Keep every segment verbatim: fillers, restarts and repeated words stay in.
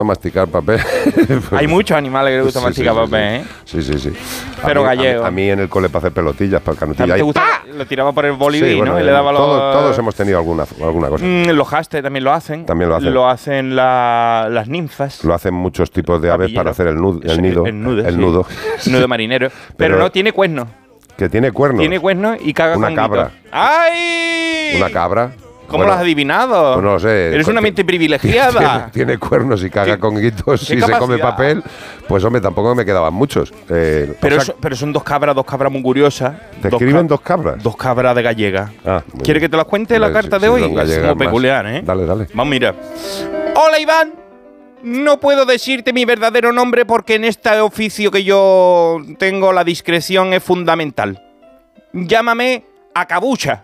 masticar papel. Hay muchos animales que les gusta sí, masticar sí, sí, papel, ¿eh? Sí, sí, sí. Pero a mí, gallego. A, a mí en el cole para hacer pelotillas, para canutilla. ¿Te gusta? Lo tiraba por el boliví, sí, bueno, ¿no? Y le daba todo, los... Todos hemos tenido alguna, alguna cosa. Mm, los hastes también lo hacen. También lo hacen. Lo hacen la, las ninfas. Lo hacen muchos tipos de aves Papillero. para hacer el, nud, el Sí, nido. El nudo. El sí. nudo. Nudo marinero. Pero, Pero- no tiene cuernos. Que tiene cuernos. Tiene cuernos y caga Una con cabra. guitos. ¡Ay! Una cabra. ¿Cómo Bueno, lo has adivinado? Pues no lo sé. Eres una mente privilegiada. Tiene, tiene cuernos y caga ¿Qué- con guitos qué y se come capacidad? papel. Pues hombre, tampoco me quedaban muchos. Eh, Pero, o sea, eso- pero son dos cabras, dos cabras muy curiosas. ¿te Dos escriben ca- dos cabras? Dos cabras de gallega. Ah, muy ¿Quieres bien. que te las cuente la Hombre, carta si- de si hoy? son Es gallegas muy más. peculiar, ¿eh? Dale, dale. Vamos, mira. Hola, Iván. No puedo decirte mi verdadero nombre porque en este oficio que yo tengo la discreción es fundamental. Llámame Acabucha.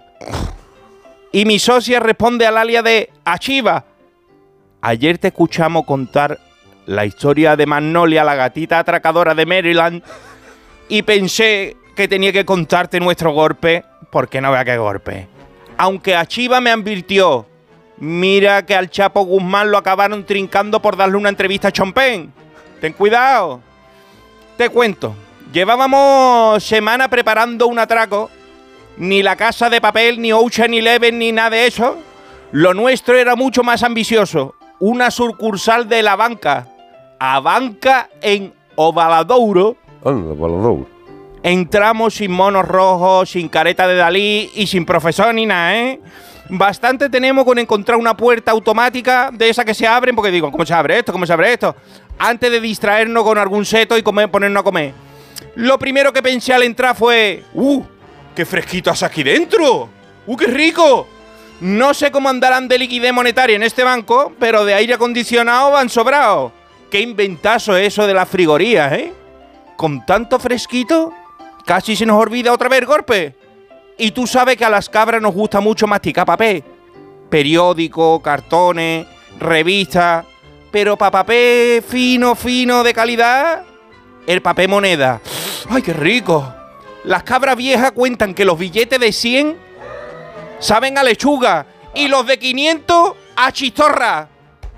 Y mi socia responde al alias de Achiva. Ayer te escuchamos contar la historia de Magnolia, la gatita atracadora de Maryland, y pensé que tenía que contarte nuestro golpe, porque no vea qué golpe. Aunque Achiva me advirtió, mira que al Chapo Guzmán lo acabaron trincando por darle una entrevista a Chompen. Ten cuidado. Te cuento, llevábamos semana preparando un atraco. Ni La Casa de Papel, ni Ocean Eleven, ni nada de eso. Lo nuestro era mucho más ambicioso. Una sucursal de la banca. A banca en Ovaladouro. Anda, Ovaladouro. Entramos sin monos rojos, sin careta de Dalí y sin profesor ni nada, ¿eh? Bastante tenemos con encontrar una puerta automática de esas que se abren, porque digo, ¿cómo se abre esto? ¿Cómo se abre esto? Antes de distraernos con algún seto y comer, ponernos a comer. Lo primero que pensé al entrar fue, ¡uh! ¡Qué fresquito hace aquí dentro! ¡Uh, qué rico! No sé cómo andarán de liquidez monetaria en este banco, pero de aire acondicionado van sobrados. ¡Qué inventazo eso de las frigorías, eh! Con tanto fresquito, casi se nos olvida otra vez el golpe. Y tú sabes que a las cabras nos gusta mucho masticar papel. Periódico, cartones, revistas. Pero para papel fino, fino, de calidad, el papel moneda. ¡Ay, qué rico! Las cabras viejas cuentan que los billetes de cien saben a lechuga y los de quinientos a chistorra.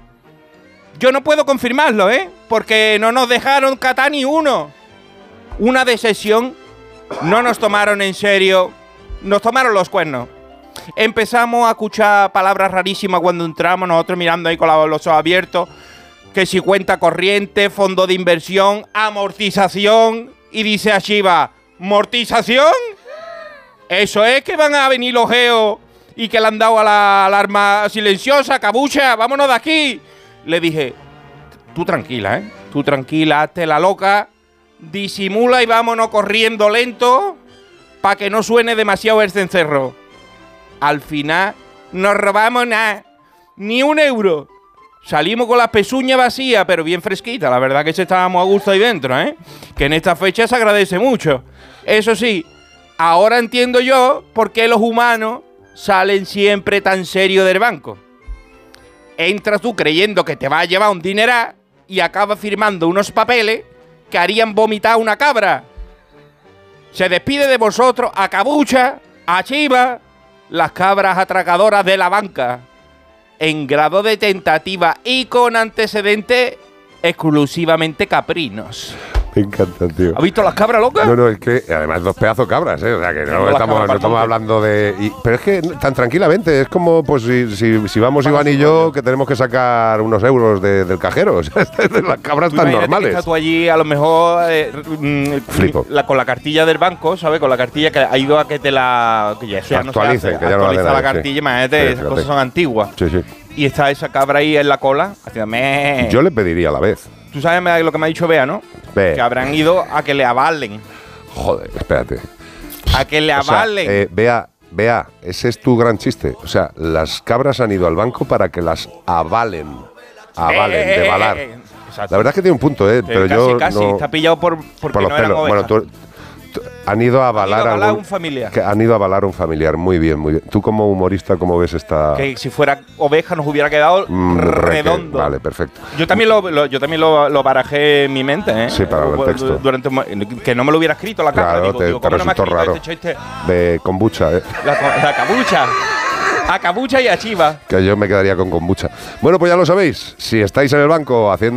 Yo no puedo confirmarlo, ¿eh? Porque no nos dejaron catar ni uno. Una decepción. No nos tomaron en serio. Nos tomaron los cuernos. Empezamos a escuchar palabras rarísimas cuando entramos, nosotros mirando ahí con los ojos abiertos. Que si cuenta corriente, fondo de inversión, amortización. Y dice a Shiva, ¿mortización? Eso es que van a venir los geos y que le han dado a la alarma silenciosa, cabucha, vámonos de aquí. Le dije, tú tranquila, ¿eh? Tú tranquila, hazte la loca, disimula y vámonos corriendo lento para que no suene demasiado el cencerro. Al final no robamos nada, ni un euro. Salimos con las pezuñas vacías, pero bien fresquitas. La verdad que estábamos a gusto ahí dentro, ¿eh? Que en esta fecha se agradece mucho. Eso sí, ahora entiendo yo por qué los humanos salen siempre tan serios del banco. Entras tú creyendo que te va a llevar un dineral y acabas firmando unos papeles que harían vomitar una cabra. Se despide de vosotros a Cabucha, a Chiva, las cabras atracadoras de la banca. En grado de tentativa y con antecedentes exclusivamente caprinos. Me encanta, tío. ¿Has visto las cabras locas? No, no, es que además dos pedazos cabras, ¿eh? O sea, que no las estamos, cabras no estamos para hablando de... y- pero es que tan tranquilamente, es como pues si, si, si vamos Iván y yo, que tenemos que sacar unos euros de- del cajero. O sea, las cabras Tú tan imagínate que normales. estás tú allí, a lo mejor, eh, mm, Flipo. la, con la cartilla del banco, ¿sabes? Con la cartilla que ha ido a que te la... Que ya, eso ya no se Actualicen, hace. que ya no la Actualiza den la ahí, sí. cartilla, imagínate, Sí, esas fíjate. cosas son antiguas. Sí, sí. Y está esa cabra ahí en la cola, haciendo meh. Yo le pediría a la vez. Tú sabes lo que me ha dicho Bea, ¿no? Ve. Que habrán ido a que le avalen. Joder, espérate. A que le O sea, avalen. eh, vea, vea, ese es tu gran chiste. O sea, las cabras han ido al banco para que las avalen. Avalen, Eh, de balar. eh, eh, exacto. La verdad es que tiene un punto, ¿eh? Pero casi, yo casi. no, Está pillado por, porque por los no eran pelos. ovejas. Bueno, tú, tú- han ido a avalar Han ido a avalar algún- un familiar. que han ido a avalar un familiar. Muy bien, muy bien. Tú como humorista, ¿cómo ves esta...? Que si fuera oveja nos hubiera quedado Mm, re- redondo. Vale, perfecto. Yo también lo, lo- yo también lo, lo barajé en mi mente, ¿eh? Sí, para el Du- texto. Durante un mo- que no me lo hubiera escrito la cabra. Claro, digo, te- digo, te ¿cómo no me ha resultó escrito raro. este chiste? De kombucha, ¿eh? La, co- la cabucha. A cabucha y a chiva. Que yo me quedaría con kombucha. Bueno, pues ya lo sabéis. Si estáis en el banco haciendo...